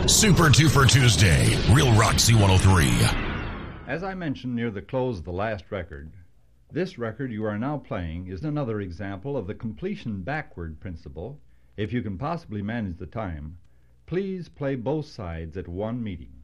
Super Duper Tuesday, Real Rock C103. As I mentioned near the close of the last record, this record you are now playing is another example of the completion backward principle. If you can possibly manage the time, please play both sides at one meeting.